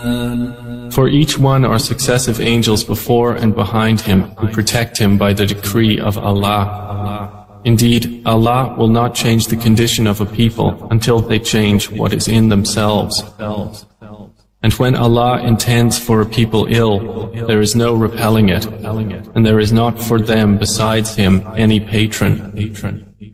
For each one are successive angels before and behind him who protect him by the decree of Allah. Indeed, Allah will not change the condition of a people until they change what is in themselves. And when Allah intends for a people ill, there is no repelling it, and there is not for them besides Him any patron.